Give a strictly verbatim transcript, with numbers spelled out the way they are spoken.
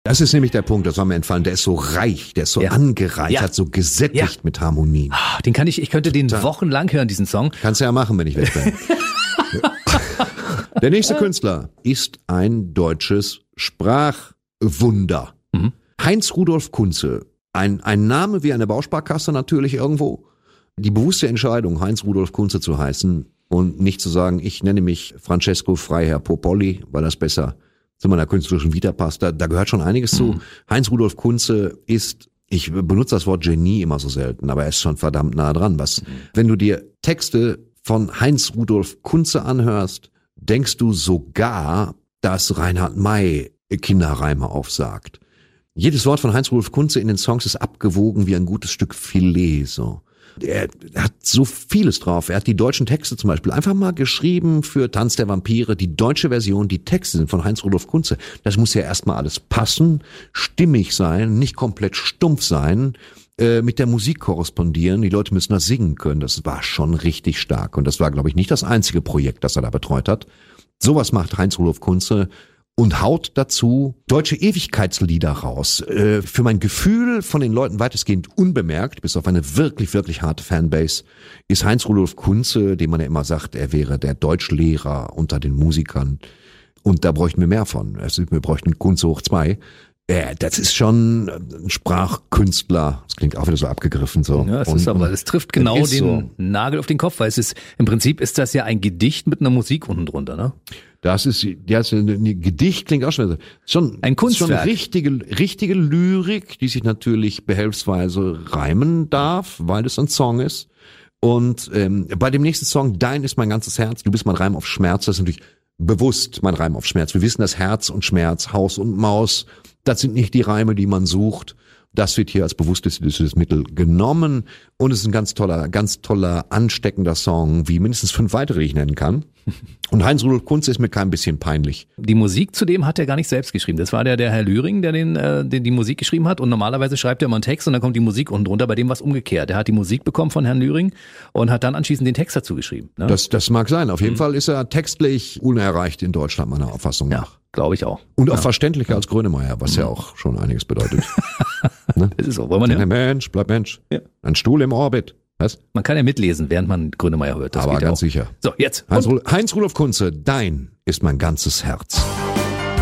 Das ist nämlich der Punkt, das war mir entfallen. Der ist so reich, der ist so ja. angereichert, ja. so gesättigt ja. mit Harmonien. Den kann ich, ich könnte den Total. wochenlang hören, diesen Song. Kannst du ja machen, wenn ich weg bin. Der nächste Künstler ist ein deutsches Sprachwunder. Mhm. Heinz Rudolf Kunze. Ein, ein Name wie eine Bausparkasse natürlich irgendwo. Die bewusste Entscheidung, Heinz Rudolf Kunze zu heißen und nicht zu sagen, ich nenne mich Francesco Freiherr Popolli, weil das besser zu meiner künstlerischen Vita passt. Da, da gehört schon einiges mhm. zu. Heinz Rudolf Kunze ist, ich benutze das Wort Genie immer so selten, aber er ist schon verdammt nah dran. Was, mhm. wenn du dir Texte von Heinz Rudolf Kunze anhörst, denkst du sogar, dass Reinhard May Kinderreime aufsagt. Jedes Wort von Heinz Rudolf Kunze in den Songs ist abgewogen wie ein gutes Stück Filet, so. Er hat so vieles drauf. Er hat die deutschen Texte zum Beispiel einfach mal geschrieben für Tanz der Vampire. Die deutsche Version, die Texte sind von Heinz Rudolf Kunze. Das muss ja erstmal alles passen, stimmig sein, nicht komplett stumpf sein, äh, mit der Musik korrespondieren. Die Leute müssen das singen können. Das war schon richtig stark. Und das war, glaube ich, nicht das einzige Projekt, das er da betreut hat. Sowas macht Heinz Rudolf Kunze. Und haut dazu deutsche Ewigkeitslieder raus. Äh, für mein Gefühl von den Leuten weitestgehend unbemerkt, bis auf eine wirklich, wirklich harte Fanbase, ist Heinz Rudolf Kunze, dem man ja immer sagt, er wäre der Deutschlehrer unter den Musikern. Und da bräuchten wir mehr von. Also wir bräuchten Kunze hoch zwei. Äh, das ist schon ein Sprachkünstler. Das klingt auch wieder so abgegriffen. So. Ja, es und, ist aber, es trifft genau den so. Nagel auf den Kopf, weil es ist, im Prinzip ist das ja ein Gedicht mit einer Musik unten drunter, ne? Das ist, das ist ein Gedicht, klingt auch schon, schon ein Kunstwerk. Schon richtige, richtige Lyrik, die sich natürlich behelfsweise reimen darf, weil es ein Song ist. Und ähm, bei dem nächsten Song, Dein ist mein ganzes Herz, du bist mein Reim auf Schmerz, das ist natürlich bewusst mein Reim auf Schmerz. Wir wissen, dass Herz und Schmerz, Haus und Maus, das sind nicht die Reime, die man sucht. Das wird hier als bewusstes Mittel genommen und es ist ein ganz toller, ganz toller, ansteckender Song, wie mindestens fünf weitere, die ich nennen kann. Und Heinz Rudolf Kunze ist mir kein bisschen peinlich. Die Musik zudem hat er gar nicht selbst geschrieben. Das war der, der Herr Lühring, der den, äh, den die Musik geschrieben hat. Und normalerweise schreibt er immer einen Text und dann kommt die Musik unten drunter. Bei dem war es umgekehrt. Er hat die Musik bekommen von Herrn Lühring und hat dann anschließend den Text dazu geschrieben. Ne? Das, das mag sein. Auf jeden mhm. Fall ist er textlich unerreicht in Deutschland, meiner Auffassung nach. Ja, glaube ich auch. Und auch ja. verständlicher als Grönemeyer, was mhm. ja auch schon einiges bedeutet. Ne? Das ist so. Wollen wir ja. Mensch, bleib Mensch. Ja. Ein Stuhl im Orbit. Was? Man kann ja mitlesen, während man Grönemeyer hört. Das aber geht ganz auch. sicher. So, jetzt. Heinz, Heinz Rudolf Kunze, dein ist mein ganzes Herz.